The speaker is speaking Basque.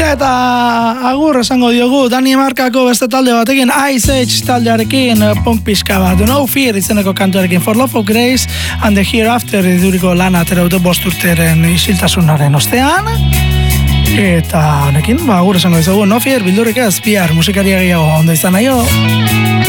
Eta agur esango diogu Danimarkako beste talde batekin Ice Age taldearekin punk pixka bat No Fear izeneko kantuarekin For Love of Grace and the Hereafter iduriko lana atera dute 5 urteren isiltasunaren ostean. Eta honekin agur esango dizugu No Fear bildurik ez bihar musikaria gehiago ondo izan nahi